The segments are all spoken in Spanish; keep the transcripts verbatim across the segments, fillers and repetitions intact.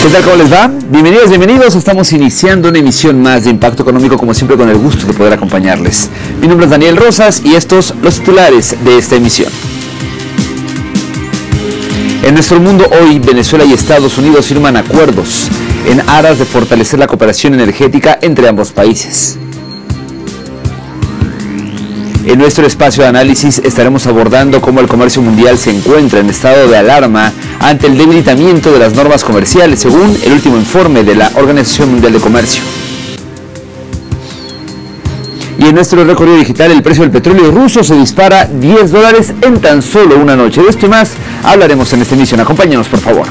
¿Qué tal? ¿Cómo les va? Bienvenidos, bienvenidos. Estamos iniciando una emisión más de Impacto Económico, como siempre con el gusto de poder acompañarles. Mi nombre es Daniel Rosas y estos los titulares de esta emisión. En nuestro mundo hoy, Venezuela y Estados Unidos firman acuerdos en aras de fortalecer la cooperación energética entre ambos países. En nuestro espacio de análisis estaremos abordando cómo el comercio mundial se encuentra en estado de alarma ante el debilitamiento de las normas comerciales, según el último informe de la Organización Mundial de Comercio. Y en nuestro recorrido digital, el precio del petróleo ruso se dispara diez dólares en tan solo una noche. De esto y más hablaremos en esta emisión. Acompáñanos, por favor.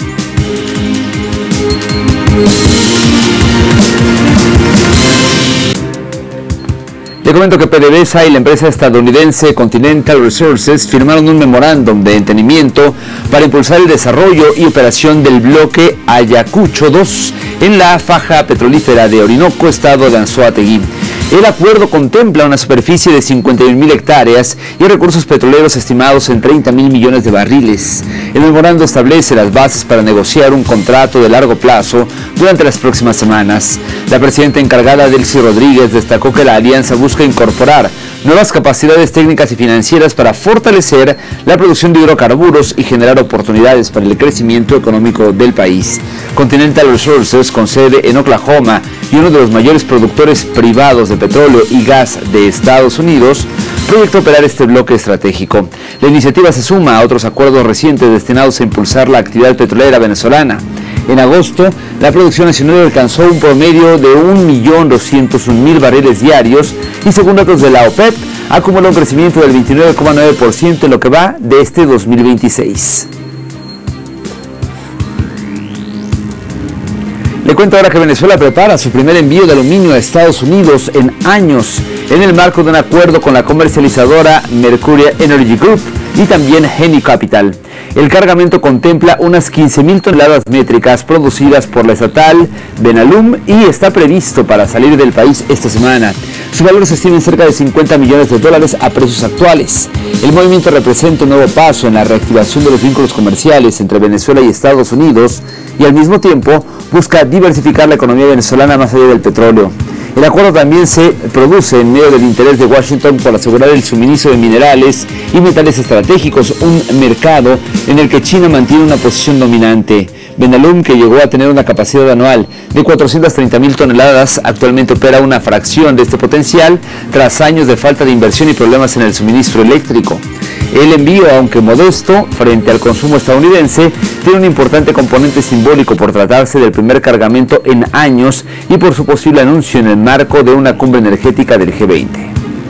Le comento que PDVSA y la empresa estadounidense Continental Resources firmaron un memorándum de entendimiento para impulsar el desarrollo y operación del bloque Ayacucho dos en la faja petrolífera de Orinoco, estado de Anzoátegui. El acuerdo contempla una superficie de cincuenta y un mil hectáreas y recursos petroleros estimados en treinta mil millones de barriles. El memorando establece las bases para negociar un contrato de largo plazo durante las próximas semanas. La presidenta encargada, Delcy Rodríguez, destacó que la alianza busca incorporar nuevas capacidades técnicas y financieras para fortalecer la producción de hidrocarburos y generar oportunidades para el crecimiento económico del país. Continental Resources, con sede en Oklahoma y uno de los mayores productores privados de petróleo y gas de Estados Unidos, proyecta operar este bloque estratégico. La iniciativa se suma a otros acuerdos recientes destinados a impulsar la actividad petrolera venezolana. En agosto, la producción nacional alcanzó un promedio de un millón doscientos un mil barriles diarios y, según datos de la OPEP, acumuló un crecimiento del veintinueve coma nueve por ciento en lo que va de este dos mil veintiséis. Le cuento ahora que Venezuela prepara su primer envío de aluminio a Estados Unidos en años, en el marco de un acuerdo con la comercializadora Mercuria Energy Group y también Geni Capital. El cargamento contempla unas quince mil toneladas métricas producidas por la estatal Benalum y está previsto para salir del país esta semana. Su valor se estima en cerca de cincuenta millones de dólares a precios actuales. El movimiento representa un nuevo paso en la reactivación de los vínculos comerciales entre Venezuela y Estados Unidos y al mismo tiempo busca diversificar la economía venezolana más allá del petróleo. El acuerdo también se produce en medio del interés de Washington por asegurar el suministro de minerales y metales estratégicos, un mercado en el que China mantiene una posición dominante. Benalum, que llegó a tener una capacidad anual de cuatrocientas treinta mil toneladas, actualmente opera una fracción de este potencial tras años de falta de inversión y problemas en el suministro eléctrico. El envío, aunque modesto frente al consumo estadounidense, tiene un importante componente simbólico por tratarse del primer cargamento en años y por su posible anuncio en el marco de una cumbre energética del G veinte.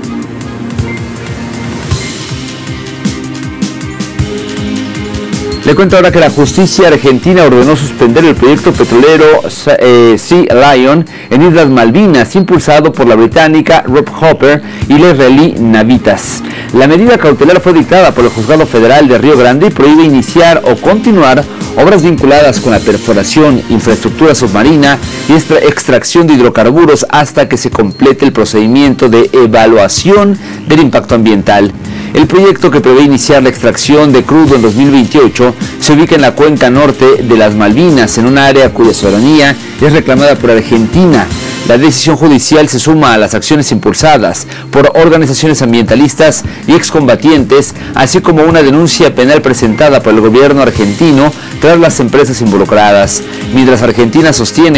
Le cuento ahora que la justicia argentina ordenó suspender el proyecto petrolero eh, Sea Lion en Islas Malvinas, impulsado por la británica Rob Hopper y la israelí Navitas. La medida cautelar fue dictada por el Juzgado Federal de Río Grande y prohíbe iniciar o continuar obras vinculadas con la perforación, infraestructura submarina y extra extracción de hidrocarburos hasta que se complete el procedimiento de evaluación del impacto ambiental. El proyecto, que prevé iniciar la extracción de crudo en dos mil veintiocho, se ubica en la cuenca norte de las Malvinas, en un área cuya soberanía es reclamada por Argentina. La decisión judicial se suma a las acciones impulsadas por organizaciones ambientalistas y excombatientes, así como una denuncia penal presentada por el gobierno argentino tras las empresas involucradas. Mientras Argentina sostiene